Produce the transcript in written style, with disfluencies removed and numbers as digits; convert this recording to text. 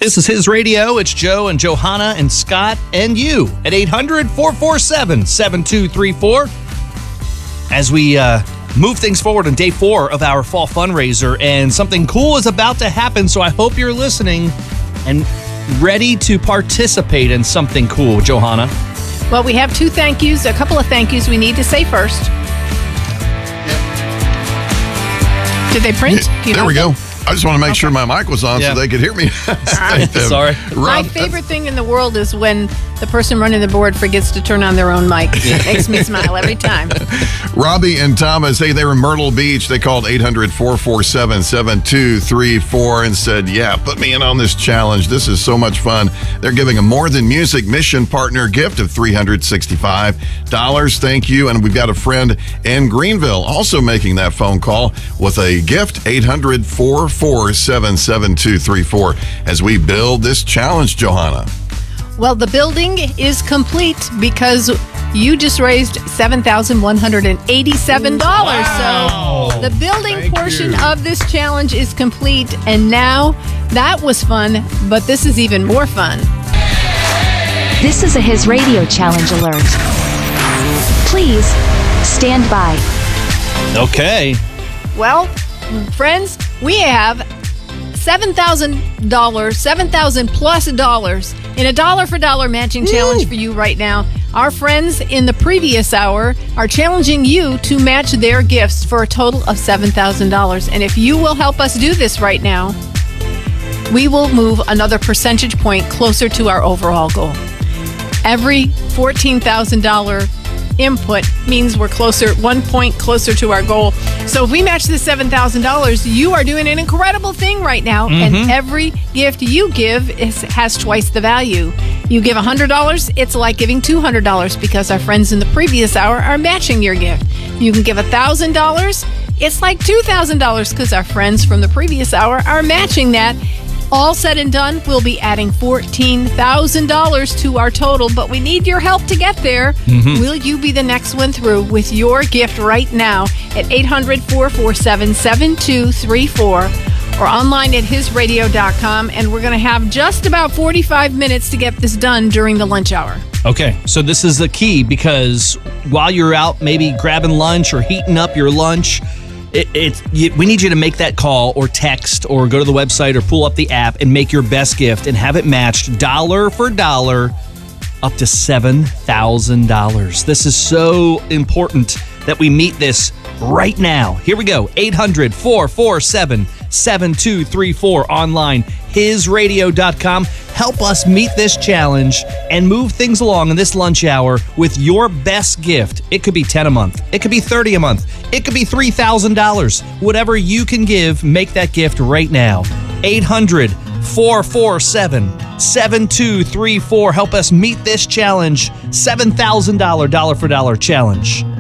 This is His Radio. It's Joe and Johanna and Scott and you at 800-447-7234. As we move things forward on day 4 of our fall fundraiser, and something cool is about to happen, so I hope you're listening and ready to participate in something cool, Johanna. Well, we have a couple of thank yous we need to say first. Did they print? There we go. I just want to make sure my mic was on so they could hear me. Sorry. My favorite thing in the world is when the person running the board forgets to turn on their own mic. It makes me smile every time. Robbie and Thomas, hey, they were in Myrtle Beach. They called 800-447-7234 and said, yeah, put me in on this challenge. This is so much fun. They're giving a More Than Music Mission Partner gift of $365. Thank you. And we've got a friend in Greenville also making that phone call with a gift, 800-447-7234, as we build this challenge, Johanna. Well, the building is complete because you just raised $7,187. Wow. So the building portion of this challenge is complete. And now that was fun, but this is even more fun. This is a His Radio Challenge alert. Please stand by. Okay. Well, friends, we have $7,000, $7,000 plus dollars in a dollar for dollar matching challenge for you right now. Our friends in the previous hour are challenging you to match their gifts for a total of $7,000. And if you will help us do this right now, we will move another percentage point closer to our overall goal. Every $14,000 input means we're 1 point closer to our goal. So if we match the $7,000, you are doing an incredible thing right now. And every gift you give has twice the value. You give $100, it's like giving $200 because our friends in the previous hour are matching your gift. You can give $1,000, it's like $2,000 because our friends from the previous hour are matching that. All said and done, we'll be adding $14,000 to our total, but we need your help to get there. Will you be the next one through with your gift right now at 800-447-7234 or online at hisradio.com, and we're going to have just about 45 minutes to get this done during the lunch hour. Okay, so this is the key, because while you're out maybe grabbing lunch or heating up your lunch, we need you to make that call or text or go to the website or pull up the app and make your best gift and have it matched dollar for dollar up to $7,000. This is so important that we meet this right now. Here we go. 800-447-7234 online, hisradio.com. Help us meet this challenge and move things along in this lunch hour with your best gift. It could be $10 a month. It could be $30 a month. It could be $3,000. Whatever you can give, make that gift right now. 800-447-7234. Help us meet this challenge. $7,000 dollar for dollar challenge.